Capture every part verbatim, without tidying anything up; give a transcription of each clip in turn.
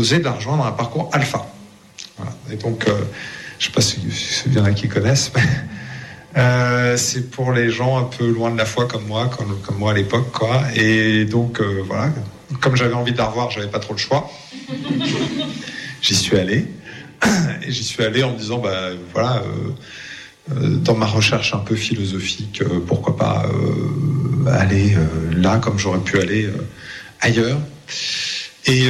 proposé de la rejoindre un parcours alpha. Voilà. Et donc, euh, je ne sais pas s'il si y en a qui connaissent, mais euh, c'est pour les gens un peu loin de la foi comme moi, comme, comme moi à l'époque, quoi. Et donc, euh, voilà, comme j'avais envie de la revoir, j'avais pas trop le choix. J'y suis allé. Et j'y suis allé en me disant, bah voilà, euh, euh, dans ma recherche un peu philosophique, euh, pourquoi pas euh, aller euh, là comme j'aurais pu aller euh, ailleurs. Et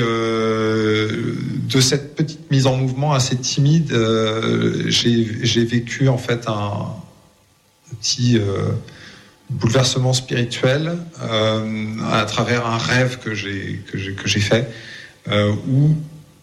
euh, de cette petite mise en mouvement assez timide, euh, j'ai, j'ai vécu en fait un petit euh, bouleversement spirituel euh, à travers un rêve que j'ai que j'ai que j'ai fait euh, où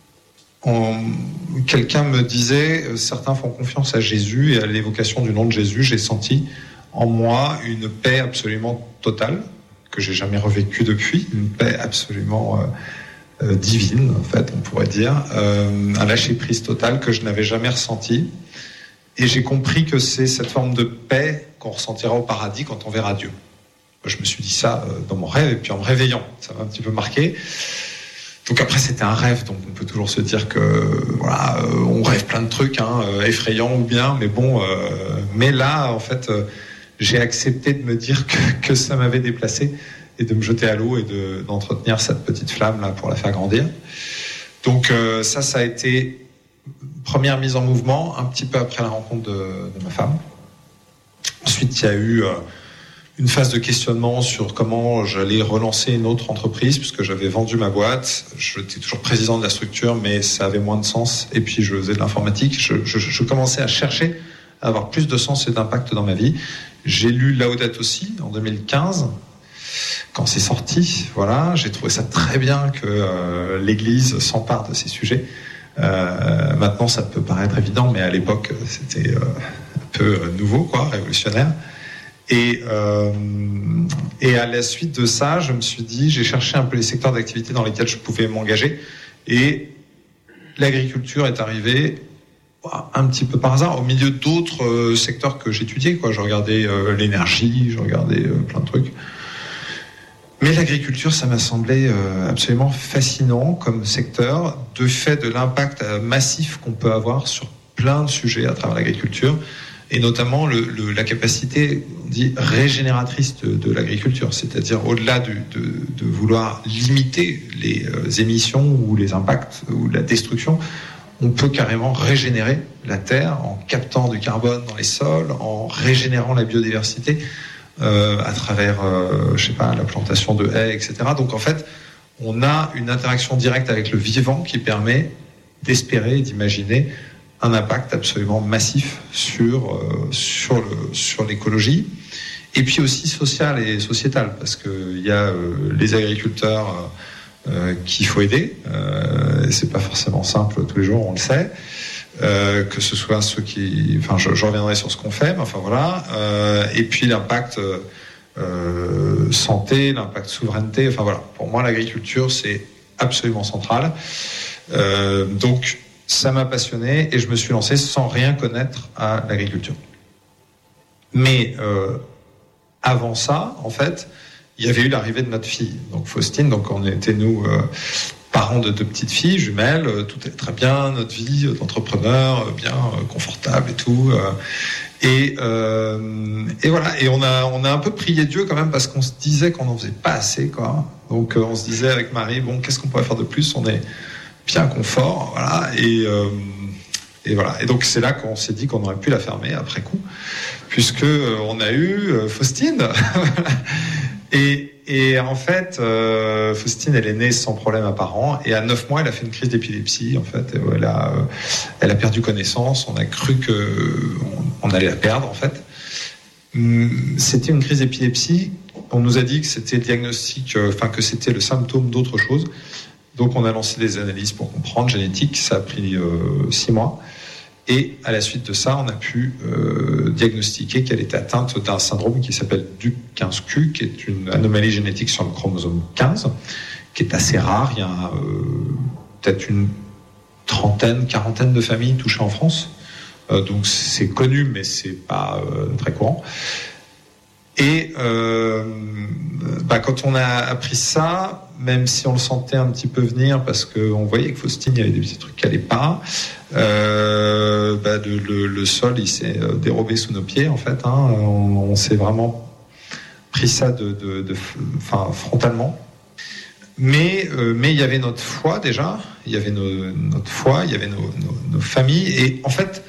on, quelqu'un me disait euh, certains font confiance à Jésus et à l'évocation du nom de Jésus, j'ai senti en moi une paix absolument totale que j'ai jamais revécue depuis, une paix absolument euh, euh, divine en fait on pourrait dire, euh, un lâcher prise total que je n'avais jamais ressenti. Et j'ai compris que c'est cette forme de paix qu'on ressentira au paradis quand on verra Dieu. Je me suis dit ça dans mon rêve, et puis en me réveillant, ça m'a un petit peu marqué. Donc après, c'était un rêve, donc on peut toujours se dire que voilà, on rêve plein de trucs, hein, effrayants ou bien, mais bon. Euh, mais là, en fait, euh, j'ai accepté de me dire que, que ça m'avait déplacé et de me jeter à l'eau et de, d'entretenir cette petite flamme là pour la faire grandir. Donc euh, ça, ça a été première mise en mouvement, un petit peu après la rencontre de, de ma femme. Ensuite, il y a eu euh, une phase de questionnement sur comment j'allais relancer une autre entreprise, puisque j'avais vendu ma boîte. J'étais toujours président de la structure, mais ça avait moins de sens. Et puis, je faisais de l'informatique. Je, je, je commençais à chercher à avoir plus de sens et d'impact dans ma vie. J'ai lu Laudato Si en deux mille quinze, quand c'est sorti. Voilà, j'ai trouvé ça très bien que euh, l'Église s'empare de ces sujets. Euh, maintenant, ça peut paraître évident, mais à l'époque, c'était euh, un peu nouveau, quoi, révolutionnaire. Et, euh, et à la suite de ça, je me suis dit, j'ai cherché un peu les secteurs d'activité dans lesquels je pouvais m'engager. Et l'agriculture est arrivée un petit peu par hasard, au milieu d'autres euh, secteurs que j'étudiais, quoi. Je regardais euh, l'énergie, je regardais euh, plein de trucs. Mais l'agriculture, ça m'a semblé euh, absolument fascinant comme secteur, de fait de l'impact euh, massif qu'on peut avoir sur plein de sujets à travers l'agriculture, et notamment le, le, la capacité, on dit, régénératrice de, de l'agriculture, c'est-à-dire au-delà de, de, de vouloir limiter les euh, émissions ou les impacts ou la destruction, on peut carrément régénérer la terre en captant du carbone dans les sols, en régénérant la biodiversité. Euh, à travers, euh, je sais pas, la plantation de haies, et cetera. Donc en fait, on a une interaction directe avec le vivant qui permet d'espérer et d'imaginer un impact absolument massif sur euh, sur le sur l'écologie, et puis aussi social et sociétal, parce que il y a euh, les agriculteurs euh, qu'il faut aider. Euh, et c'est pas forcément simple tous les jours, on le sait. Euh, que ce soit ceux qui, enfin, je, je reviendrai sur ce qu'on fait, mais enfin voilà. Euh, et puis l'impact euh, santé, l'impact souveraineté. Enfin voilà. Pour moi, l'agriculture, c'est absolument central. Euh, donc, ça m'a passionné et je me suis lancé sans rien connaître à l'agriculture. Mais euh, avant ça, en fait, il y avait eu l'arrivée de notre fille, donc Faustine. Donc, on était nous. Euh, parents de deux petites filles jumelles, tout est très bien, notre vie d'entrepreneur, bien confortable et tout. Et, euh, et voilà, et on a, on a un peu prié Dieu quand même, parce qu'on se disait qu'on n'en faisait pas assez, quoi. Donc on se disait avec Marie, bon, qu'est-ce qu'on pourrait faire de plus ? On est bien confort, voilà. Et, euh, et voilà. Et donc c'est là qu'on s'est dit qu'on aurait pu la fermer après coup, puisque on a eu Faustine. et Et en fait, euh, Faustine, elle est née sans problème apparent. Et à neuf mois, elle a fait une crise d'épilepsie. En fait, elle a, euh, elle a perdu connaissance. On a cru que on, on allait la perdre, en fait. C'était une crise d'épilepsie. On nous a dit que c'était diagnostic, euh, enfin que c'était le symptôme d'autre chose. Donc, on a lancé des analyses pour comprendre, génétique. Ça a pris euh, six mois. Et à la suite de ça, on a pu euh, diagnostiquer qu'elle était atteinte d'un syndrome qui s'appelle D U C quinze Q, qui est une anomalie génétique sur le chromosome quinze, qui est assez rare. Il y a euh, peut-être une trentaine, quarantaine de familles touchées en France. Euh, donc c'est connu, mais c'est pas euh, très courant. Et euh, bah, quand on a appris ça, même si on le sentait un petit peu venir, parce qu'on voyait que Faustine, il y avait des petits trucs qui n'allaient pas, euh, bah, le, le, le sol, il s'est dérobé sous nos pieds, en fait. Hein. On, on s'est vraiment pris ça de, de, de, enfin, frontalement. Mais, euh, mais il y avait notre foi déjà, il y avait nos, notre foi, il y avait nos, nos, nos familles, et en fait,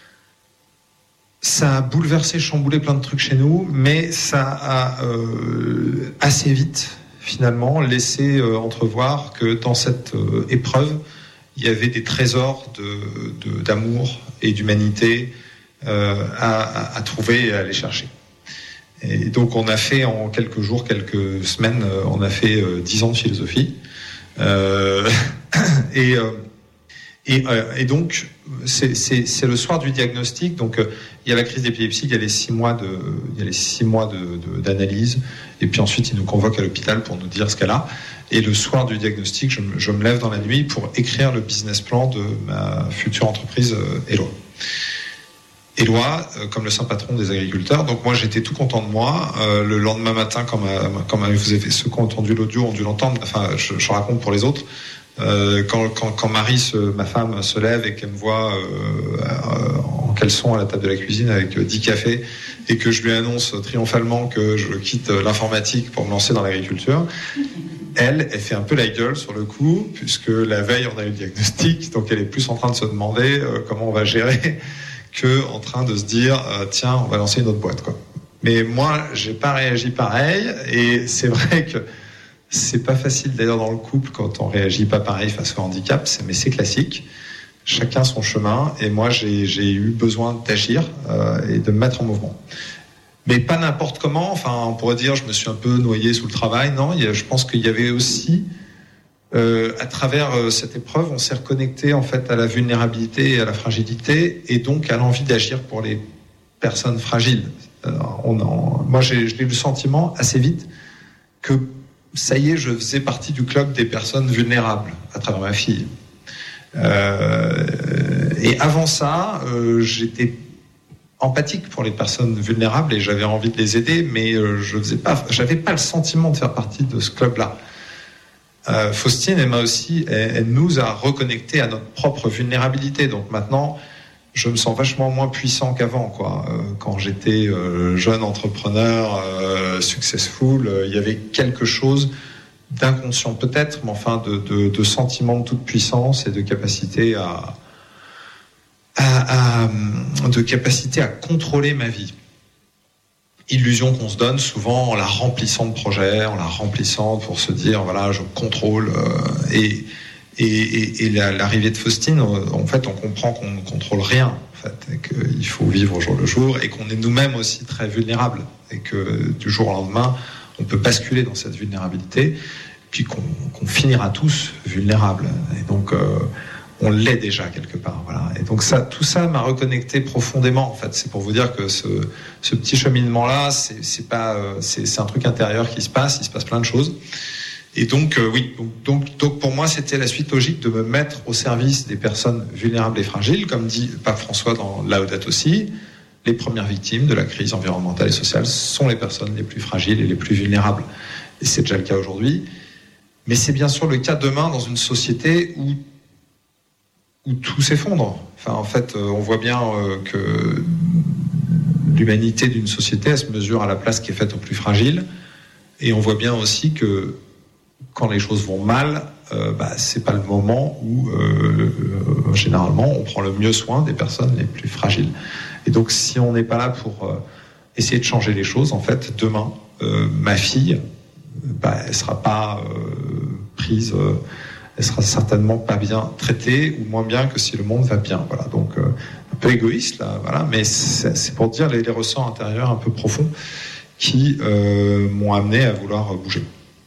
ça a bouleversé, chamboulé plein de trucs chez nous, mais ça a euh, assez vite, finalement, laissé euh, entrevoir que dans cette euh, épreuve, il y avait des trésors de, de, d'amour et d'humanité euh, à, à, à trouver et à aller chercher. Et donc on a fait en quelques jours, quelques semaines, on a fait euh, dix ans de philosophie. Euh, et, euh, et, euh, et donc c'est, c'est, c'est le soir du diagnostic. Donc euh, il y a la crise d'épilepsie, il y a les six mois de, il y a les six mois de, de, d'analyse. Et puis ensuite il nous convoque à l'hôpital pour nous dire ce qu'elle a. Et le soir du diagnostic, je, je me lève dans la nuit pour écrire le business plan de ma future entreprise euh, Eloi. Éloi, euh, comme le saint patron des agriculteurs. Donc moi, j'étais tout content de moi. Euh, le lendemain matin, quand, ma, quand ma, vous avez, ceux qui ont entendu l'audio ont dû l'entendre, enfin, je, je raconte pour les autres, euh, quand, quand, quand Marie, se, ma femme, se lève et qu'elle me voit euh, euh, en caleçon à la table de la cuisine avec euh, dix cafés et que je lui annonce triomphalement que je quitte l'informatique pour me lancer dans l'agriculture, elle, elle fait un peu la gueule sur le coup, puisque la veille, on a eu le diagnostic, donc elle est plus en train de se demander euh, comment on va gérer que en train de se dire euh, tiens, on va lancer une autre boîte, quoi. Mais moi, j'ai pas réagi pareil, et c'est vrai que c'est pas facile d'ailleurs dans le couple quand on réagit pas pareil face au handicap, c'est, mais c'est classique. Chacun son chemin, et moi j'ai, j'ai eu besoin d'agir euh, et de me mettre en mouvement. Mais pas n'importe comment. Enfin, on pourrait dire je me suis un peu noyé sous le travail. Non, il y a, je pense qu'il y avait aussi Euh, à travers euh, cette épreuve, on s'est reconnecté en fait à la vulnérabilité et à la fragilité, et donc à l'envie d'agir pour les personnes fragiles. Euh, on en, moi, j'ai, j'ai eu le sentiment assez vite que ça y est, je faisais partie du club des personnes vulnérables à travers ma fille. Euh, et avant ça, euh, j'étais empathique pour les personnes vulnérables et j'avais envie de les aider, mais euh, je faisais pas, j'avais pas le sentiment de faire partie de ce club-là. Euh, Faustine, elle m'a aussi, elle, elle nous a reconnecté à notre propre vulnérabilité. Donc maintenant, je me sens vachement moins puissant qu'avant, quoi. Euh, quand j'étais euh, jeune entrepreneur, euh, successful, euh, il y avait quelque chose d'inconscient peut-être, mais enfin de, de, de sentiment de toute puissance et de capacité à, à, à de capacité à contrôler ma vie. Illusion qu'on se donne souvent en la remplissant de projets, en la remplissant pour se dire voilà, je contrôle. Euh, et et, et, et la, l'arrivée de Faustine, en fait, on comprend qu'on ne contrôle rien, en fait, et qu'il faut vivre au jour le jour, et qu'on est nous-mêmes aussi très vulnérables, et que du jour au lendemain, on peut basculer dans cette vulnérabilité, puis qu'on, qu'on finira tous vulnérables. Et donc, euh, on l'est déjà quelque part, voilà. Et donc ça, tout ça m'a reconnecté profondément. En fait, c'est pour vous dire que ce, ce petit cheminement-là, c'est, c'est pas, euh, c'est, c'est un truc intérieur qui se passe. Il se passe plein de choses. Et donc, euh, oui, donc, donc, donc pour moi, c'était la suite logique de me mettre au service des personnes vulnérables et fragiles, comme dit Pape François dans Laudato Si. Les premières victimes de la crise environnementale et sociale sont les personnes les plus fragiles et les plus vulnérables. Et c'est déjà le cas aujourd'hui. Mais c'est bien sûr le cas demain dans une société où où tout s'effondre. Enfin, en fait, euh, on voit bien euh, que l'humanité d'une société, elle se mesure à la place qui est faite aux plus fragiles, et on voit bien aussi que quand les choses vont mal, euh, bah, c'est pas le moment où euh, euh, généralement on prend le mieux soin des personnes les plus fragiles. Et donc, si on n'est pas là pour euh, essayer de changer les choses, en fait, demain, euh, ma fille, bah, elle sera pas euh, prise. Euh, elle sera certainement pas bien traitée, ou moins bien que si le monde va bien. Voilà, donc euh, un peu égoïste là, voilà, mais c'est, c'est pour dire les, les ressorts intérieurs un peu profonds qui euh, m'ont amené à vouloir bouger.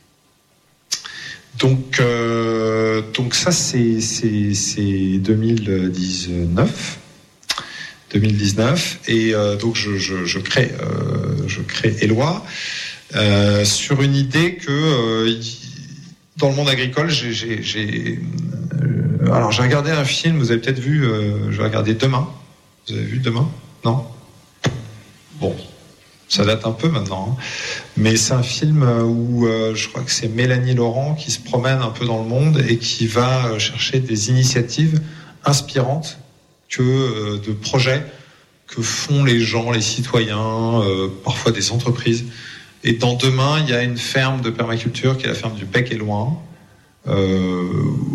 Donc, euh, donc ça c'est, c'est, c'est deux mille dix-neuf, deux mille dix-neuf, et euh, donc je, je, je crée, euh, je crée Eloi euh, sur une idée que euh, dans le monde agricole, j'ai, j'ai, j'ai euh, alors j'ai regardé un film, vous avez peut-être vu, euh, je vais regarder Demain. Vous avez vu Demain ? Non ? Bon, Ça date un peu maintenant, hein. Mais c'est un film où euh, je crois que c'est Mélanie Laurent qui se promène un peu dans le monde et qui va chercher des initiatives inspirantes que euh, de projets que font les gens, les citoyens, euh, parfois des entreprises. Et dans Demain, il y a une ferme de permaculture qui est la ferme du Bec et Loin, euh,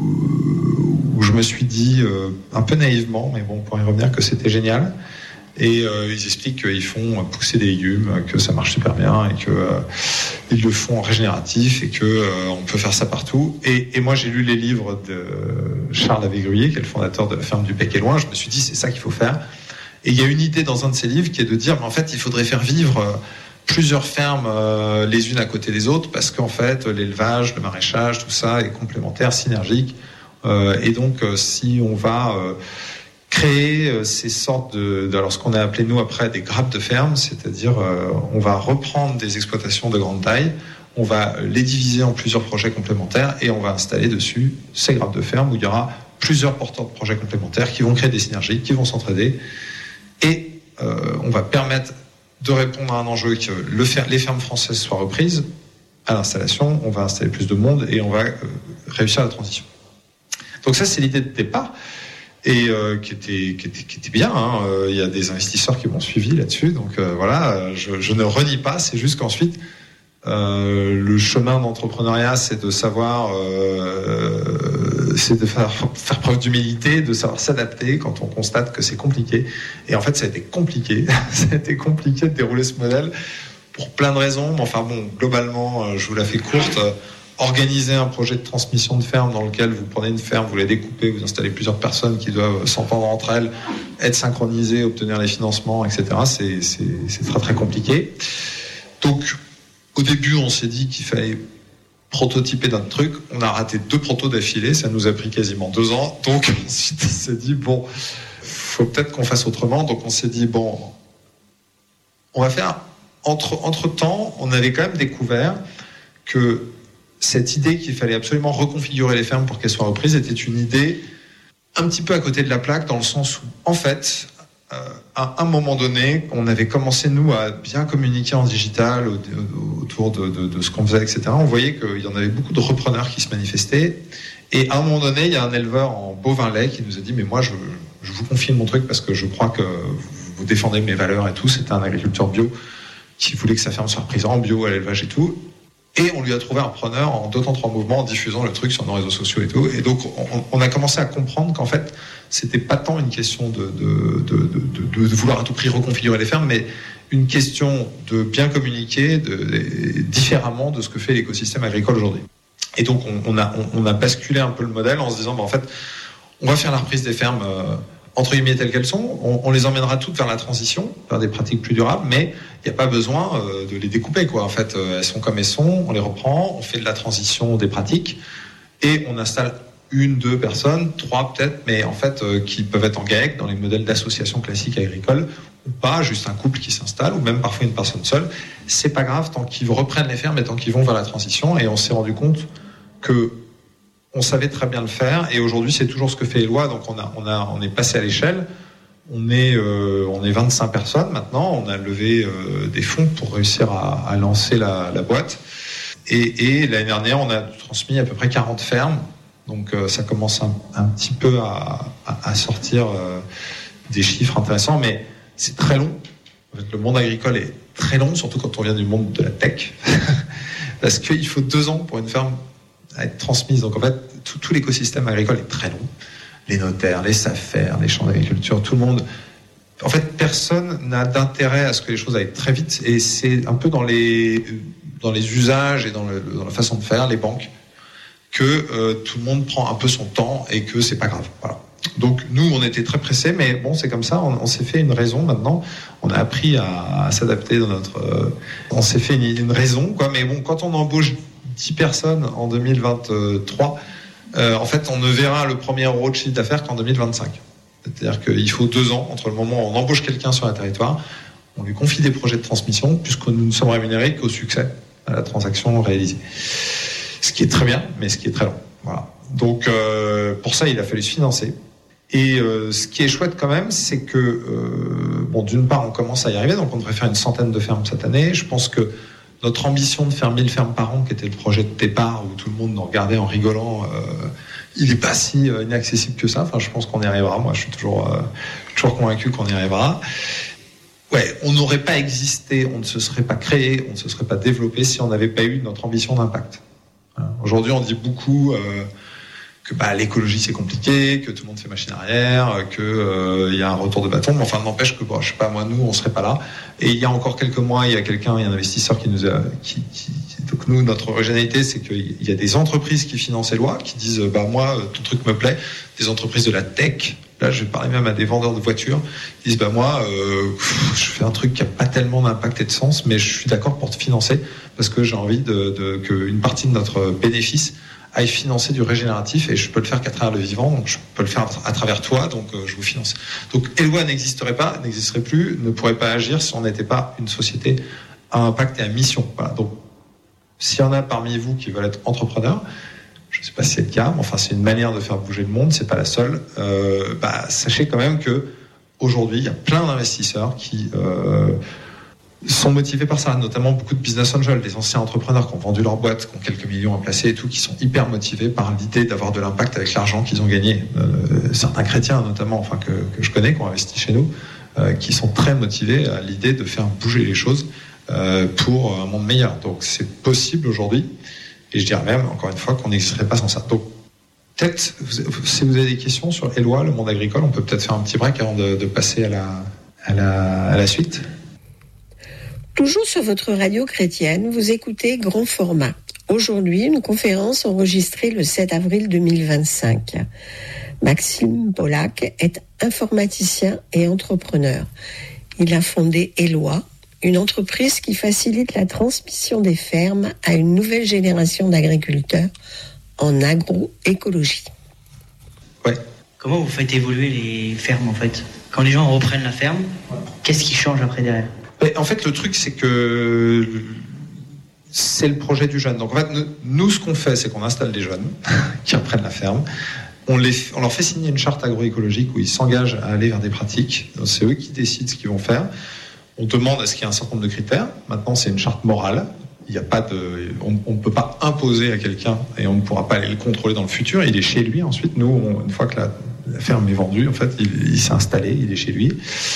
où je me suis dit, euh, un peu naïvement, mais bon, pour y revenir, que c'était génial. Et euh, ils expliquent qu'ils font pousser des légumes, que ça marche super bien et que euh, ils le font en régénératif et que euh, on peut faire ça partout. Et, et moi, j'ai lu les livres de Charles Lavé-Gruyer, qui est le fondateur de la ferme du Bec et Loin. Je me suis dit, c'est ça qu'il faut faire. Et il y a une idée dans un de ses livres qui est de dire, mais en fait, il faudrait faire vivre euh, plusieurs fermes euh, les unes à côté des autres, parce qu'en fait, l'élevage, le maraîchage, tout ça est complémentaire, synergique. Euh, et donc, euh, si on va euh, créer euh, ces sortes de, de alors ce qu'on a appelé nous après des grappes de ferme, c'est-à-dire euh, on va reprendre des exploitations de grande taille, on va les diviser en plusieurs projets complémentaires et on va installer dessus ces grappes de ferme où il y aura plusieurs porteurs de projets complémentaires qui vont créer des synergies, qui vont s'entraider et euh, on va permettre de répondre à un enjeu que le fer, les fermes françaises soient reprises à l'installation, on va installer plus de monde et on va euh, réussir la transition. Donc ça, c'est l'idée de départ et euh, qui était qui était qui était bien. Hein. Euh, il y a des investisseurs qui m'ont suivi là-dessus, donc euh, voilà, je, je ne renie pas. C'est juste qu'ensuite, euh, le chemin d'entrepreneuriat, c'est de savoir, euh, c'est de faire faire preuve d'humilité, de savoir s'adapter quand on constate que c'est compliqué. Et en fait, ça a été compliqué. Ça a été compliqué de dérouler ce modèle pour plein de raisons. Mais enfin bon, globalement, je vous la fais courte. Organiser un projet de transmission de ferme dans lequel vous prenez une ferme, vous la découpez, vous installez plusieurs personnes qui doivent s'entendre entre elles, être synchronisées, obtenir les financements, et cetera. C'est, c'est, c'est très très compliqué. Donc, au début, on s'est dit qu'il fallait prototyper notre truc. On a raté deux protos d'affilée, ça nous a pris quasiment deux ans. Donc, ensuite, on s'est dit, bon, faut peut-être qu'on fasse autrement. Donc, on s'est dit, bon, on va faire... Entre, entre-temps, on avait quand même découvert que cette idée qu'il fallait absolument reconfigurer les fermes pour qu'elles soient reprises était une idée un petit peu à côté de la plaque, dans le sens où, en fait, euh, à un moment donné, on avait commencé, nous, à bien communiquer en digital autour de, de, de ce qu'on faisait, et cetera. On voyait qu'il y en avait beaucoup de repreneurs qui se manifestaient. Et à un moment donné, il y a un éleveur en bovin-lait qui nous a dit « Mais moi, je, je vous confie mon truc parce que je crois que vous défendez mes valeurs et tout. » C'était un agriculteur bio qui voulait que sa ferme soit reprise en bio, à l'élevage et tout. Et on lui a trouvé un preneur en deux temps trois mouvements, en diffusant le truc sur nos réseaux sociaux et tout. Et donc, on, on a commencé à comprendre qu'en fait, c'était pas tant une question de, de, de, de, de, de vouloir à tout prix reconfigurer les fermes, mais une question de bien communiquer de, de, différemment de ce que fait l'écosystème agricole aujourd'hui. Et donc, on, on, a, on, on a basculé un peu le modèle en se disant, bah, en fait, on va faire la reprise des fermes euh, entre guillemets telles qu'elles sont. On, on les emmènera toutes vers la transition, vers des pratiques plus durables, mais il n'y a pas besoin euh, de les découper, quoi. En fait, euh, elles sont comme elles sont, on les reprend, on fait de la transition des pratiques et on installe une, deux personnes, trois peut-être, mais en fait euh, qui peuvent être en GAEC dans les modèles d'associations classiques agricoles ou pas, juste un couple qui s'installe ou même parfois une personne seule. C'est pas grave tant qu'ils reprennent les fermes et tant qu'ils vont vers la transition. Et on s'est rendu compte que on savait très bien le faire et aujourd'hui c'est toujours ce que fait Éloi. Donc on a, on a, on est passé à l'échelle. On est, euh, on est vingt-cinq personnes maintenant. On a levé euh, des fonds pour réussir à, à lancer la, la boîte. Et, et l'année dernière, on a transmis à peu près quarante fermes. Donc euh, ça commence un, un petit peu à, à, à sortir euh, des chiffres intéressants, mais c'est très long. En fait, le monde agricole est très long, surtout quand on vient du monde de la tech, parce qu'il faut deux ans pour une ferme à être transmise. Donc en fait, tout, tout l'écosystème agricole est très long. Les notaires, les S A F R, les champs d'agriculture, tout le monde. En fait, personne n'a d'intérêt à ce que les choses aillent très vite. Et c'est un peu dans les, dans les usages et dans, le, dans la façon de faire, les banques, que euh, tout le monde prend un peu son temps et que c'est pas grave. Voilà. Donc nous, on était très pressés, mais bon, c'est comme ça. On, on s'est fait une raison maintenant. On a appris à, à s'adapter dans notre. Euh, on s'est fait une, une raison, quoi. Mais bon, quand on embauche dix personnes en deux mille vingt-trois. Euh, en fait, on ne verra le premier euro de chiffre d'affaires qu'en deux mille vingt-cinq. C'est-à-dire qu'il faut deux ans entre le moment où on embauche quelqu'un sur un territoire, on lui confie des projets de transmission, puisque nous ne sommes rémunérés qu'au succès à la transaction réalisée. Ce qui est très bien, mais ce qui est très long. Voilà. Donc, euh, pour ça, il a fallu se financer. Et euh, ce qui est chouette quand même, c'est que euh, bon, d'une part, on commence à y arriver, donc on devrait faire une centaine de fermes cette année. Je pense que notre ambition de faire mille fermes par an, qui était le projet de départ, où tout le monde nous regardait en rigolant, euh, il n'est pas si euh, inaccessible que ça. Enfin, je pense qu'on y arrivera. Moi, je suis toujours, euh, toujours convaincu qu'on y arrivera. Ouais, on n'aurait pas existé, on ne se serait pas créé, on ne se serait pas développé si on n'avait pas eu notre ambition d'impact. Aujourd'hui, on dit beaucoup euh, que bah, l'écologie c'est compliqué, que tout le monde fait machine arrière, que euh, il y a un retour de bâton. Mais enfin, n'empêche que, bon, je sais pas, moi, nous, on serait pas là. Et il y a encore quelques mois, il y a quelqu'un, il y a un investisseur qui nous a, qui, qui, donc nous, notre originalité, c'est qu'il y a des entreprises qui financent les lois, qui disent, bah moi, ton truc me plaît. Des entreprises de la tech. Là, je vais parler même à des vendeurs de voitures. Ils disent, bah moi, euh, je fais un truc qui a pas tellement d'impact et de sens, mais je suis d'accord pour te financer parce que j'ai envie de, de qu'une partie de notre bénéfice aille financer du régénératif et je peux le faire qu'à travers le vivant, donc je peux le faire à travers toi, donc euh, je vous finance. Donc Eloi n'existerait pas, n'existerait plus, ne pourrait pas agir si on n'était pas une société à impact et à mission. Voilà. Donc s'il y en a parmi vous qui veulent être entrepreneurs, je ne sais pas si c'est le cas, mais enfin c'est une manière de faire bouger le monde, c'est pas la seule. Euh, bah, sachez quand même que aujourd'hui il y a plein d'investisseurs qui euh, sont motivés par ça, notamment beaucoup de business angels, des anciens entrepreneurs qui ont vendu leur boîte, qui ont quelques millions à placer et tout, qui sont hyper motivés par l'idée d'avoir de l'impact avec l'argent qu'ils ont gagné. Euh, certains chrétiens notamment, enfin que, que je connais, qui ont investi chez nous, euh, qui sont très motivés à l'idée de faire bouger les choses euh, pour un monde meilleur. Donc c'est possible aujourd'hui. Et je dirais même, encore une fois, qu'on n'existerait pas sans ça. Donc, peut-être, si vous avez des questions sur Eloi, le monde agricole, on peut peut-être faire un petit break avant de, de passer à la, à, la, à la suite. Toujours sur votre radio chrétienne, vous écoutez Grand Format. Aujourd'hui, une conférence enregistrée le sept avril deux mille vingt-cinq. Maxime Polak est informaticien et entrepreneur. Il a fondé Eloi, une entreprise qui facilite la transmission des fermes à une nouvelle génération d'agriculteurs en agroécologie. Ouais. Comment vous faites évoluer les fermes en fait ? Quand les gens reprennent la ferme, qu'est-ce qui change après derrière ? Mais en fait, le truc, c'est que c'est le projet du jeune. Donc en fait, nous, ce qu'on fait, c'est qu'on installe des jeunes qui reprennent la ferme. On, les, on leur fait signer une charte agroécologique où ils s'engagent à aller vers des pratiques. Donc, c'est eux qui décident ce qu'ils vont faire. On demande à ce qu'il y ait un certain nombre de critères. Maintenant, c'est une charte morale. Il y a pas de, on ne peut pas imposer à quelqu'un et on ne pourra pas aller le contrôler dans le futur. Il est chez lui. Ensuite, nous, on, une fois que la, la ferme est vendue, en fait, il, il s'est installé, il est chez lui.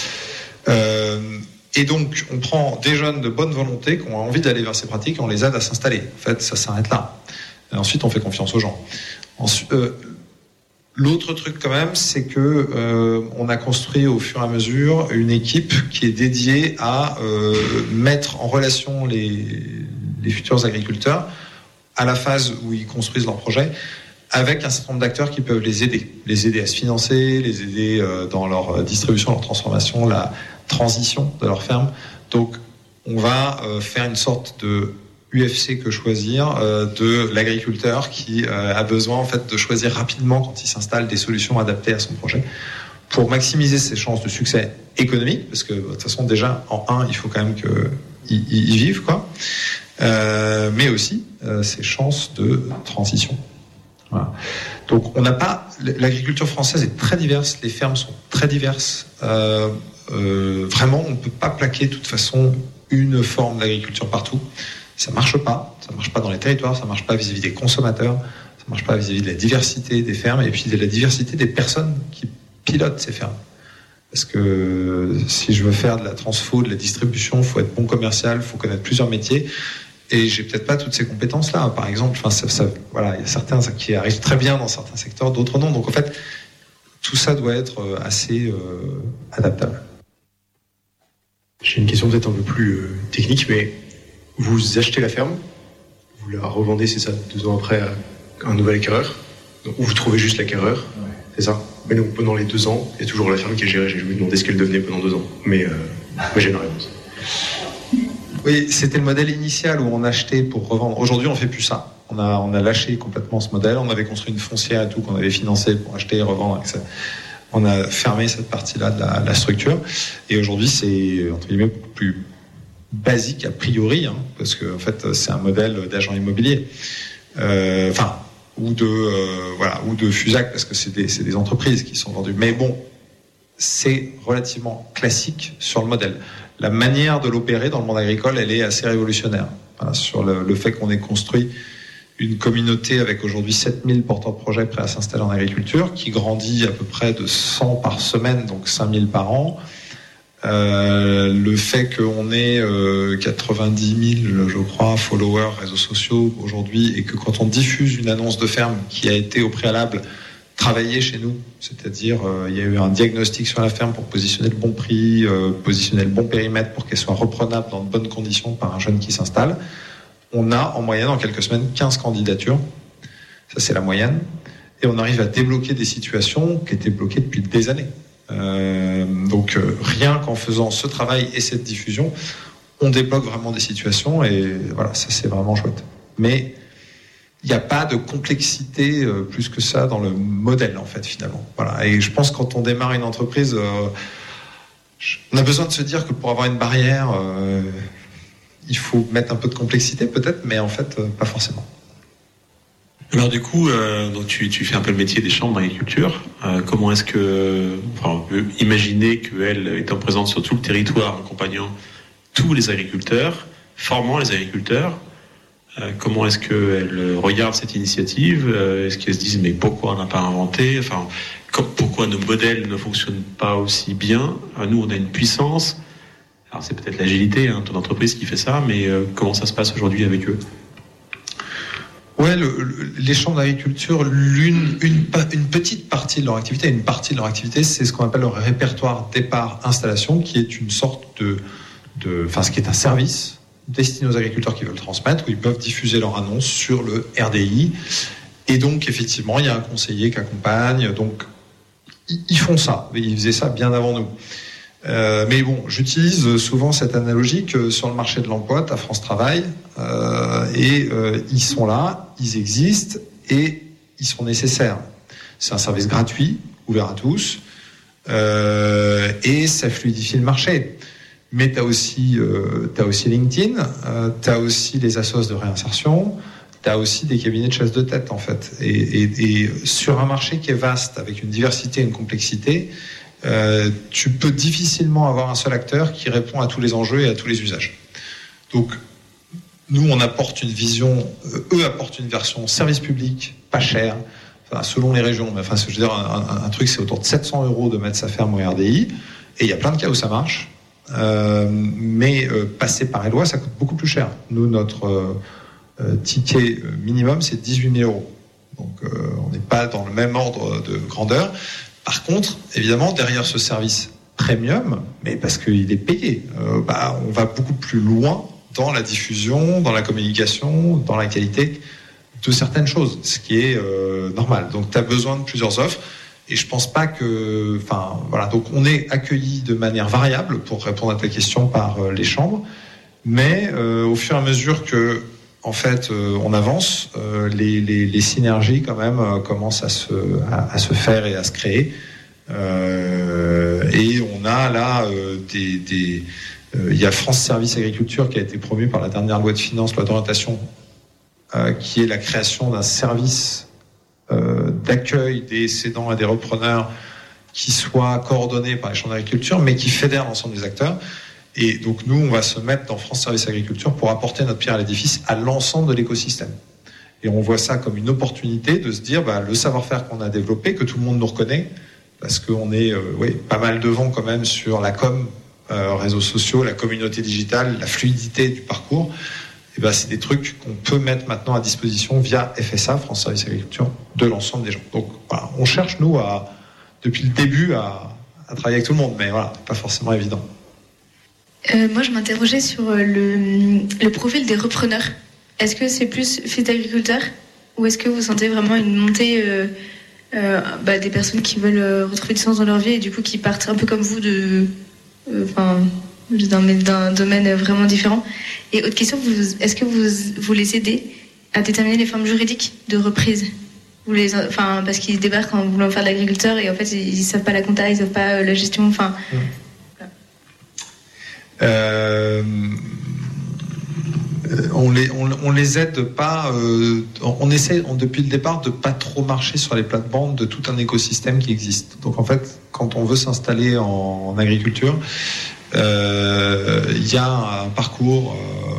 Euh, et donc, on prend des jeunes de bonne volonté qui ont envie d'aller vers ces pratiques et on les aide à s'installer. En fait, ça s'arrête là. Et ensuite, on fait confiance aux gens. Ensuite, euh, L'autre truc quand même, c'est que euh, on a construit au fur et à mesure une équipe qui est dédiée à euh, mettre en relation les, les futurs agriculteurs à la phase où ils construisent leur projet avec un certain nombre d'acteurs qui peuvent les aider, les aider à se financer, les aider euh, dans leur distribution, leur transformation, la transition de leur ferme. Donc, on va euh, faire une sorte de U F C que choisir euh, de l'agriculteur qui euh, a besoin en fait de choisir rapidement quand il s'installe des solutions adaptées à son projet pour maximiser ses chances de succès économique parce que de toute façon déjà en un il faut quand même qu'il y vive quoi euh, mais aussi euh, ses chances de transition. Voilà. Donc on n'a pas l'agriculture française est très diverse, les fermes sont très diverses euh, euh, vraiment on ne peut pas plaquer de toute façon une forme d'agriculture partout. Ça marche pas, ça marche pas dans les territoires, ça marche pas vis-à-vis des consommateurs, ça marche pas vis-à-vis de la diversité des fermes et puis de la diversité des personnes qui pilotent ces fermes. Parce que si je veux faire de la transfo, de la distribution, il faut être bon commercial, il faut connaître plusieurs métiers et j'ai peut-être pas toutes ces compétences-là. Par exemple, enfin, ça, ça, voilà, il y a certains qui arrivent très bien dans certains secteurs, d'autres non. Donc en fait, tout ça doit être assez euh, adaptable. J'ai une question peut-être un peu plus euh, technique, mais vous achetez la ferme, vous la revendez, c'est ça, deux ans après à un nouvel acquéreur, donc, ou vous trouvez juste l'acquéreur, ouais. C'est ça. Mais donc pendant les deux ans, il y a toujours la ferme qui est gérée. J'ai voulu demander ce qu'elle devenait pendant deux ans, mais, euh, mais j'ai une réponse. Oui, c'était le modèle initial où on achetait pour revendre. Aujourd'hui, on fait plus ça. On a, on a lâché complètement ce modèle. On avait construit une foncière et tout qu'on avait financé pour acheter et revendre. Avec ça. On a fermé cette partie-là de la, de la structure. Et aujourd'hui, c'est entre guillemets beaucoup plus basique a priori, hein, parce que en fait, c'est un modèle d'agent immobilier. Euh, enfin. ou de euh, voilà ou de Fusac parce que c'est des c'est des entreprises qui sont vendues. Mais bon, c'est relativement classique sur le modèle. La manière de l'opérer dans le monde agricole, elle est assez révolutionnaire. Voilà, sur le, le fait qu'on ait construit une communauté avec aujourd'hui sept mille porteurs de projets prêts à s'installer en agriculture, qui grandit à peu près de cent par semaine, donc cinq mille par an. Euh, le fait qu'on ait euh, quatre-vingt-dix mille, je crois, followers, réseaux sociaux aujourd'hui, et que quand on diffuse une annonce de ferme qui a été au préalable travaillée chez nous, c'est-à-dire euh, il y a eu un diagnostic sur la ferme pour positionner le bon prix, euh, positionner le bon périmètre pour qu'elle soit reprenable dans de bonnes conditions par un jeune qui s'installe, on a en moyenne en quelques semaines quinze candidatures, ça c'est la moyenne, et on arrive à débloquer des situations qui étaient bloquées depuis des années. Euh, donc euh, rien qu'en faisant ce travail et cette diffusion, on débloque vraiment des situations, et voilà, ça c'est vraiment chouette. Mais il n'y a pas de complexité euh, plus que ça dans le modèle en fait finalement. Voilà. Et je pense que quand on démarre une entreprise, euh, on a besoin de se dire que pour avoir une barrière, euh, il faut mettre un peu de complexité peut-être, mais en fait euh, pas forcément. Alors du coup, euh, donc tu, tu fais un peu le métier des chambres d'agriculture. Euh, comment est-ce que, enfin, on peut imaginer qu'elle étant présente sur tout le territoire, accompagnant tous les agriculteurs, formant les agriculteurs, euh, comment est-ce qu'elle regarde cette initiative? euh, Est-ce qu'elle se disent mais pourquoi on n'a pas inventé? Enfin, comme, pourquoi nos modèles ne fonctionnent pas aussi bien? euh, Nous, on a une puissance. Alors c'est peut-être l'agilité, hein, ton entreprise qui fait ça, mais euh, comment ça se passe aujourd'hui avec eux? Ouais, le, le, les chambres d'agriculture, l'une, une, une petite partie de leur activité, une partie de leur activité, c'est ce qu'on appelle le répertoire départ-installation, qui est une sorte de, de, enfin, ce qui est un service destiné aux agriculteurs qui veulent transmettre, où ils peuvent diffuser leur annonce sur le R D I. Et donc, effectivement, il y a un conseiller qui accompagne. Donc, ils font ça. Ils faisaient ça bien avant nous. Euh, mais bon, j'utilise souvent cette analogie que sur le marché de l'emploi, tu as France Travail, euh, et euh, ils sont là, ils existent, et ils sont nécessaires. C'est un service gratuit, ouvert à tous, euh, et ça fluidifie le marché. Mais tu as aussi, euh, t'as aussi LinkedIn, euh, tu as aussi les assos de réinsertion, tu as aussi des cabinets de chasse de tête, en fait. Et, et, et sur un marché qui est vaste, avec une diversité et une complexité, Euh, tu peux difficilement avoir un seul acteur qui répond à tous les enjeux et à tous les usages. Donc, nous, on apporte une vision, euh, eux apportent une version service public, pas cher, enfin, selon les régions. Mais enfin, je veux dire, un, un, un truc, c'est autour de sept cents euros de mettre sa ferme au R D I, et il y a plein de cas où ça marche. Euh, mais euh, passer par Eloi, ça coûte beaucoup plus cher. Nous, notre euh, euh, ticket minimum, c'est dix-huit mille euros. Donc, euh, on n'est pas dans le même ordre de grandeur. Par contre, évidemment, derrière ce service premium, mais parce qu'il est payé, euh, bah, on va beaucoup plus loin dans la diffusion, dans la communication, dans la qualité de certaines choses, ce qui est euh, normal. Donc, tu as besoin de plusieurs offres, et je pense pas que... Enfin, voilà, donc on est accueillis de manière variable, pour répondre à ta question, par euh, les chambres, mais euh, au fur et à mesure que, en fait, euh, on avance, euh, les, les, les synergies quand même euh, commencent à se, à, à se faire et à se créer. Euh, et on a là euh, des... des euh, il y a France Service Agriculture qui a été promu par la dernière loi de finances, loi d'orientation, euh, qui est la création d'un service euh, d'accueil des cédants et des repreneurs qui soit coordonné par les chambres d'agriculture, mais qui fédère l'ensemble des acteurs. Et donc nous, on va se mettre dans France Service Agriculture pour apporter notre pierre à l'édifice à l'ensemble de l'écosystème. Et on voit ça comme une opportunité de se dire, bah, le savoir-faire qu'on a développé, que tout le monde nous reconnaît, parce qu'on est euh, oui, pas mal devant quand même sur la com, euh, réseaux sociaux, la communauté digitale, la fluidité du parcours. Et ben, c'est des trucs qu'on peut mettre maintenant à disposition via F S A, France Service Agriculture, de l'ensemble des gens. Donc voilà, on cherche, nous, à, depuis le début, à, à travailler avec tout le monde, mais voilà, pas forcément évident. Euh, moi, je m'interrogeais sur le, le profil des repreneurs. Est-ce que c'est plus fils d'agriculteurs, ou est-ce que vous sentez vraiment une montée euh, euh, bah, des personnes qui veulent retrouver du sens dans leur vie et du coup qui partent un peu comme vous de, enfin, euh, d'un, d'un domaine vraiment différent? Et autre question, vous, est-ce que vous, vous les aidez à déterminer les formes juridiques de reprise? Vous les, enfin, parce qu'ils débarquent en voulant faire de l'agriculteur et en fait ils, ils savent pas la compta, ils savent pas la gestion, enfin. Mmh. Euh, on les, on, on les aide pas. Euh, on essaie on, depuis le départ de pas trop marcher sur les plates-bandes de tout un écosystème qui existe. Donc en fait, quand on veut s'installer en, en agriculture, il euh, y a un parcours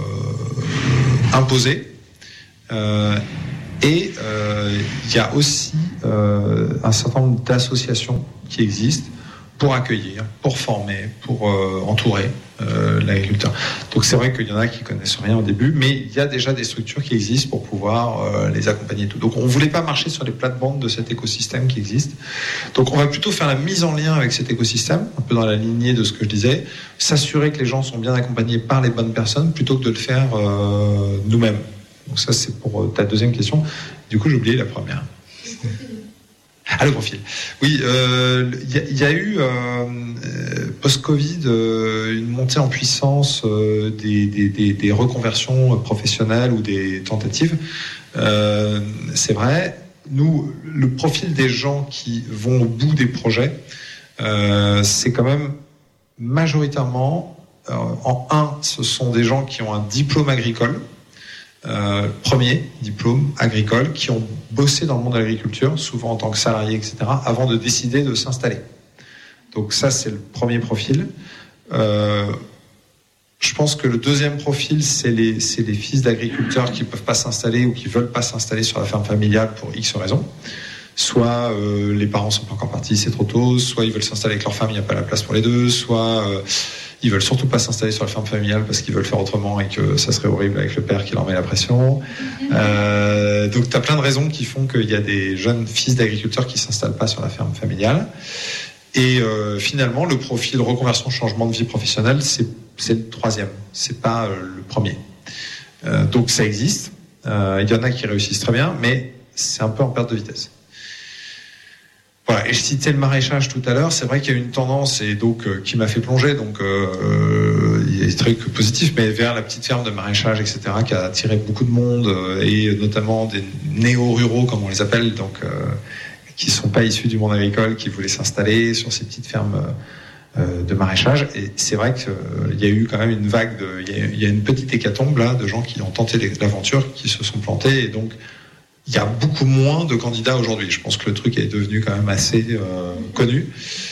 euh, imposé. Euh, et il euh, y a aussi euh, un certain nombre d'associations qui existent pour accueillir, pour former, pour euh, entourer euh, l'agriculteur. Donc c'est vrai qu'il y en a qui connaissent rien au début, mais il y a déjà des structures qui existent pour pouvoir euh, les accompagner et tout. Donc on voulait pas marcher sur les plates-bandes de cet écosystème qui existe. Donc on va plutôt faire la mise en lien avec cet écosystème, un peu dans la lignée de ce que je disais, s'assurer que les gens sont bien accompagnés par les bonnes personnes plutôt que de le faire euh, nous-mêmes. Donc ça c'est pour ta deuxième question. Du coup j'ai oublié la première. Ah, le profil. Oui, il euh, y, y a eu, euh, post-Covid, euh, une montée en puissance euh, des, des, des, des reconversions professionnelles ou des tentatives. Euh, c'est vrai, nous, le profil des gens qui vont au bout des projets, euh, c'est quand même majoritairement, euh, en un, ce sont des gens qui ont un diplôme agricole, Euh, premier diplôme agricole, qui ont bossé dans le monde de l'agriculture, souvent en tant que salariés, et cetera, avant de décider de s'installer. Donc ça, c'est le premier profil. Euh, je pense que le deuxième profil, c'est les, c'est les fils d'agriculteurs qui ne peuvent pas s'installer ou qui ne veulent pas s'installer sur la ferme familiale pour X raisons. Soit euh, les parents sont pas encore partis, c'est trop tôt, soit ils veulent s'installer avec leur femme, il n'y a pas la place pour les deux, soit... Euh, ils veulent surtout pas s'installer sur la ferme familiale parce qu'ils veulent faire autrement et que ça serait horrible avec le père qui leur met la pression. Euh, donc tu as plein de raisons qui font qu'il y a des jeunes fils d'agriculteurs qui s'installent pas sur la ferme familiale. Et euh, finalement, le profil reconversion, changement de vie professionnelle, c'est, c'est le troisième, c'est pas euh, le premier. Euh, donc ça existe. Euh, il y en a qui réussissent très bien, mais c'est un peu en perte de vitesse. Voilà, et je citais le maraîchage tout à l'heure, c'est vrai qu'il y a une tendance et donc euh, qui m'a fait plonger, donc euh, il y a des trucs positifs, mais vers la petite ferme de maraîchage, et cetera, qui a attiré beaucoup de monde euh, et notamment des néo-ruraux, comme on les appelle, donc euh, qui sont pas issus du monde agricole, qui voulaient s'installer sur ces petites fermes euh, de maraîchage. Et c'est vrai qu'il euh, y a eu quand même une vague, de, il y a, y a une petite hécatombe là de gens qui ont tenté l'aventure, qui se sont plantés et donc il y a beaucoup moins de candidats aujourd'hui. Je pense que le truc est devenu quand même assez euh, connu.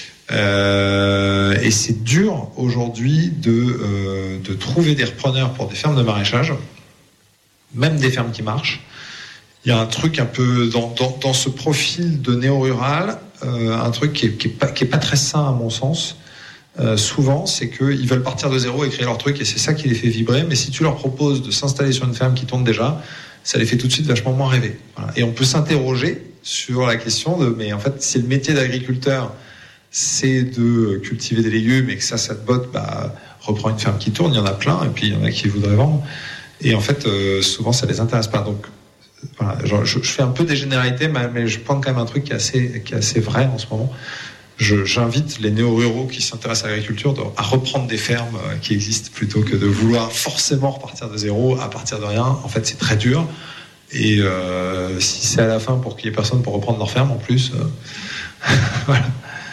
Euh, et c'est dur aujourd'hui de, euh, de trouver des repreneurs pour des fermes de maraîchage, même des fermes qui marchent. Il y a un truc un peu dans, dans, dans ce profil de néo-rural, euh, un truc qui est, qui est pas, qui est pas très sain à mon sens. Euh, souvent, c'est qu'ils veulent partir de zéro et créer leur truc, et c'est ça qui les fait vibrer. Mais si tu leur proposes de s'installer sur une ferme qui tourne déjà, ça les fait tout de suite vachement moins rêver. Voilà. Et on peut s'interroger sur la question de, mais en fait, si le métier d'agriculteur, c'est de cultiver des légumes et que ça, ça te botte, bah, reprends une ferme qui tourne, il y en a plein, et puis il y en a qui voudraient vendre. Et en fait, euh, souvent, ça les intéresse pas. Donc, voilà, je, je fais un peu des généralités, mais je prends quand même un truc qui est assez, qui est assez vrai en ce moment. Je, j'invite les néo-ruraux qui s'intéressent à l'agriculture de, à reprendre des fermes qui existent plutôt que de vouloir forcément repartir de zéro à partir de rien. En fait, c'est très dur. Et euh, si c'est à la fin pour qu'il n'y ait personne pour reprendre leur ferme, en plus, euh, voilà.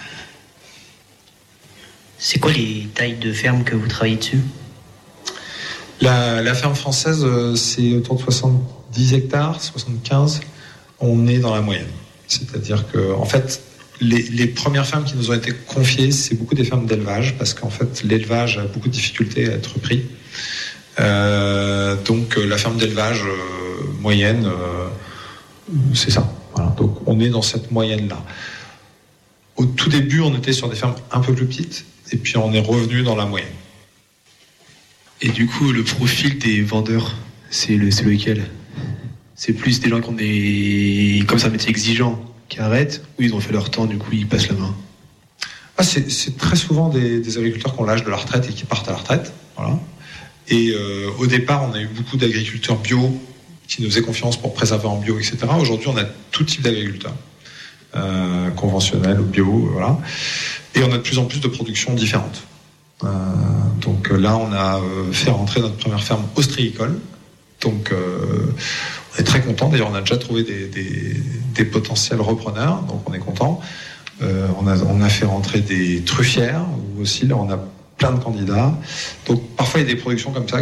C'est quoi les tailles de fermes que vous travaillez dessus ? La, la ferme française, c'est autour de soixante-dix hectares, soixante-quinze. On est dans la moyenne. C'est-à-dire que, en fait, Les, les premières fermes qui nous ont été confiées, c'est beaucoup des fermes d'élevage, parce qu'en fait, l'élevage a beaucoup de difficultés à être pris. Euh, donc, la ferme d'élevage euh, moyenne, euh, c'est ça. Voilà. Donc, on est dans cette moyenne-là. Au tout début, on était sur des fermes un peu plus petites, et puis on est revenu dans la moyenne. Et du coup, le profil des vendeurs, c'est, le, c'est lequel ? C'est plus des gens qui ont des... comme c'est un métier exigeant, qui arrêtent, ou ils ont fait leur temps, du coup ils passent la main. Ah, c'est, c'est très souvent des, des agriculteurs qui ont l'âge de la retraite et qui partent à la retraite. Voilà. Et euh, au départ, on a eu beaucoup d'agriculteurs bio qui nous faisaient confiance pour préserver en bio, et cetera. Aujourd'hui, on a tout type d'agriculteurs, euh, conventionnels ou bio, voilà. Et on a de plus en plus de productions différentes. Euh, donc là, on a euh, fait rentrer notre première ferme ostréicole. Donc, euh, on est très content. D'ailleurs, on a déjà trouvé des, des, des potentiels repreneurs, donc on est content. Euh, on a, on a fait rentrer des truffières, où aussi là, on a plein de candidats. Donc, parfois, il y a des productions comme ça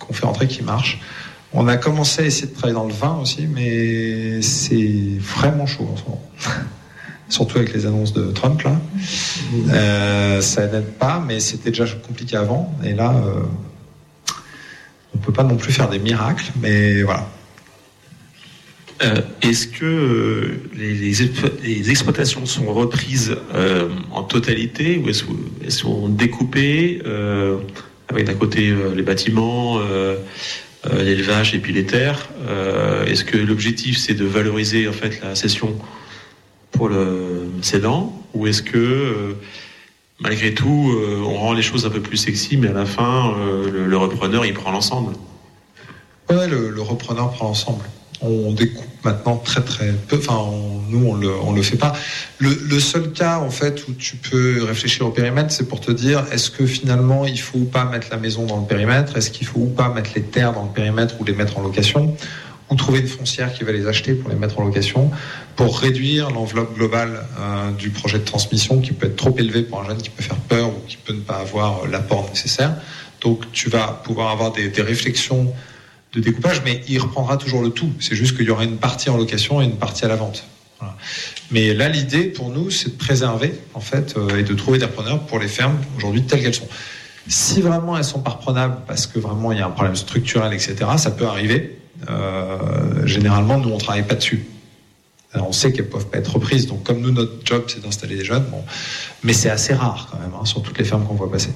qu'on fait rentrer qui marche. On a commencé à essayer de travailler dans le vin aussi, mais c'est vraiment chaud en ce moment. Surtout avec les annonces de Trump, là. Euh, ça n'aide pas, mais c'était déjà compliqué avant. Et là, euh, on ne peut pas non plus faire des miracles, mais voilà. Euh, est-ce que euh, les, les, les exploitations sont reprises euh, en totalité ou est-ce qu'elles sont découpées euh, avec d'un côté euh, les bâtiments, euh, euh, l'élevage et puis les terres euh, est-ce que l'objectif c'est de valoriser en fait la cession pour le cédant ou est-ce que euh, malgré tout euh, on rend les choses un peu plus sexy mais à la fin euh, le, le repreneur il prend l'ensemble? Ouais, le, le repreneur prend l'ensemble. On découpe maintenant très très peu. Enfin, on, nous, on le, on le fait pas. Le, le seul cas, en fait, où tu peux réfléchir au périmètre, c'est pour te dire, est-ce que finalement, il faut ou pas mettre la maison dans le périmètre? Est-ce qu'il faut ou pas mettre les terres dans le périmètre ou les mettre en location? Ou trouver une foncière qui va les acheter pour les mettre en location, pour réduire l'enveloppe globale euh, du projet de transmission qui peut être trop élevé pour un jeune qui peut faire peur ou qui peut ne pas avoir l'apport nécessaire. Donc, tu vas pouvoir avoir des, des réflexions de découpage, mais il reprendra toujours le tout. C'est juste qu'il y aura une partie en location et une partie à la vente. Voilà. Mais là, l'idée pour nous, c'est de préserver, en fait, euh, et de trouver des repreneurs pour les fermes aujourd'hui telles qu'elles sont. Si vraiment elles sont pas reprenables parce que vraiment il y a un problème structurel, et cetera, ça peut arriver. Euh, généralement, nous, on travaille pas dessus. Alors, on sait qu'elles peuvent pas être reprises. Donc, comme nous, notre job, c'est d'installer des jeunes. Bon, mais c'est assez rare quand même, hein, sur toutes les fermes qu'on voit passer.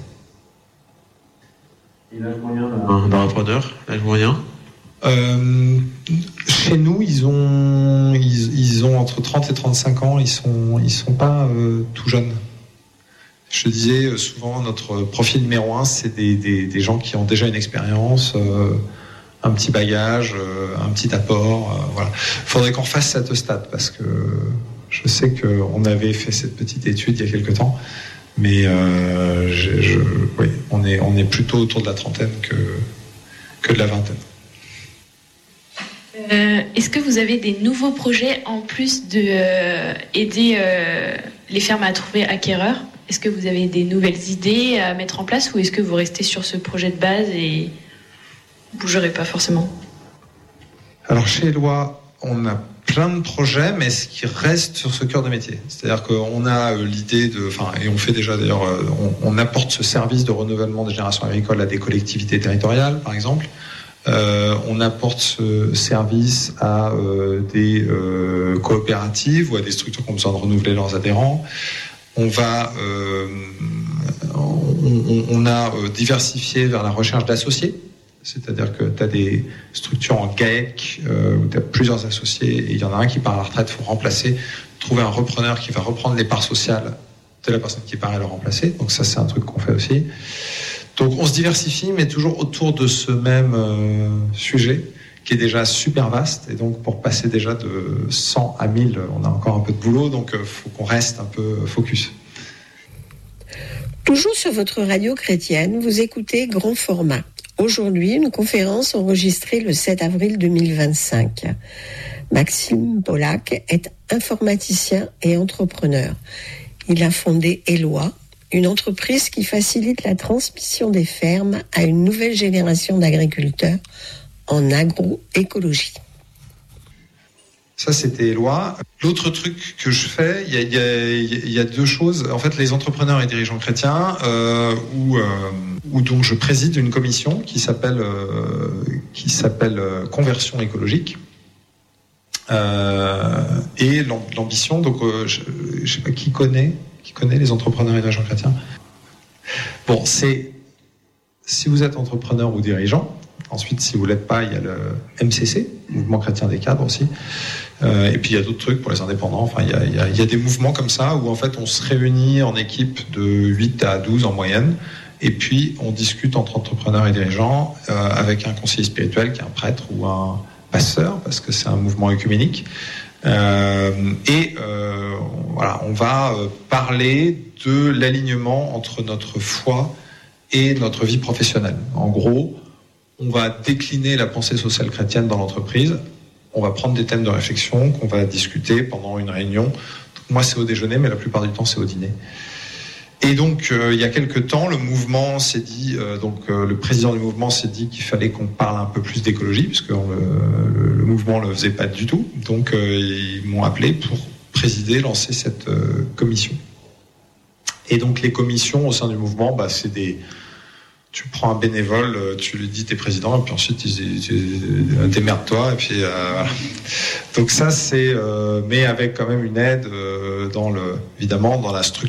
Et l'âge moyen d'un repreneur, l'âge moyen euh, chez nous, ils ont, ils, ils ont entre trente et trente-cinq ans. Ils sont, ils sont pas euh, tout jeunes. Je te disais, souvent, notre profil numéro un, c'est des, des, des gens qui ont déjà une expérience, euh, un petit bagage, euh, un petit apport. Euh, voilà. Faudrait qu'on fasse cette stade parce que je sais qu'on avait fait cette petite étude il y a quelque temps. Mais euh, je, je, oui, on est, on est plutôt autour de la trentaine que, que de la vingtaine. Euh, est-ce que vous avez des nouveaux projets en plus de euh, aider euh, les fermes à trouver acquéreurs? Est-ce que vous avez des nouvelles idées à mettre en place ou est-ce que vous restez sur ce projet de base et vous ne bougerez pas forcément? Alors chez Eloi, on a plein de projets, mais ce qui reste sur ce cœur de métier. C'est-à-dire qu'on a euh, l'idée de, enfin, et on fait déjà d'ailleurs, euh, on, on apporte ce service de renouvellement des générations agricoles à des collectivités territoriales, par exemple. Euh, on apporte ce service à euh, des euh, coopératives ou à des structures qui ont besoin de renouveler leurs adhérents. On va, euh, on, on a euh, diversifié vers la recherche d'associés. C'est-à-dire que tu as des structures en GAEC euh, où tu as plusieurs associés et il y en a un qui part à la retraite, il faut remplacer, trouver un repreneur qui va reprendre les parts sociales de la personne qui part et le remplacer. Donc ça, c'est un truc qu'on fait aussi. Donc on se diversifie, mais toujours autour de ce même euh, sujet qui est déjà super vaste. Et donc pour passer déjà de cent à mille, on a encore un peu de boulot, donc il euh, faut qu'on reste un peu focus. Toujours sur votre radio chrétienne, vous écoutez Grand Format. Aujourd'hui, une conférence enregistrée le sept avril deux mille vingt-cinq. Maxime Polak est informaticien et entrepreneur. Il a fondé Eloi, une entreprise qui facilite la transmission des fermes à une nouvelle génération d'agriculteurs en agroécologie. Ça, c'était Eloi. L'autre truc que je fais, il y a, il y a, il y a deux choses. En fait, les entrepreneurs et dirigeants chrétiens, euh, où, euh, où donc je préside une commission qui s'appelle, euh, qui s'appelle Conversion écologique. Euh, et l'ambition, donc, euh, je, je sais pas qui connaît, qui connaît les entrepreneurs et dirigeants chrétiens. Bon, c'est si vous êtes entrepreneur ou dirigeant. Ensuite, si vous ne l'êtes pas, il y a le M C C, Mouvement Chrétien des Cadres aussi. Euh, et puis, il y a d'autres trucs pour les indépendants. Enfin, il y a, il y a, il y a des mouvements comme ça où, en fait, on se réunit en équipe de huit à douze en moyenne. Et puis, on discute entre entrepreneurs et dirigeants euh, avec un conseiller spirituel qui est un prêtre ou un pasteur, parce que c'est un mouvement œcuménique. Euh, et euh, voilà, on va parler de l'alignement entre notre foi et notre vie professionnelle. En gros, on va décliner la pensée sociale chrétienne dans l'entreprise. On va prendre des thèmes de réflexion qu'on va discuter pendant une réunion. Donc moi, c'est au déjeuner, mais la plupart du temps, c'est au dîner. Et donc, euh, il y a quelques temps, le mouvement s'est dit, euh, donc euh, le président du mouvement s'est dit qu'il fallait qu'on parle un peu plus d'écologie, puisque on, le, le mouvement le faisait pas du tout. Donc, euh, ils m'ont appelé pour présider, lancer cette euh, commission. Et donc, les commissions au sein du mouvement, bah, c'est des... Tu prends un bénévole, tu lui dis t'es président, et puis ensuite tu dis démerde-toi, et puis euh, voilà. Donc ça c'est, euh, mais avec quand même une aide euh, dans le, évidemment dans la structure.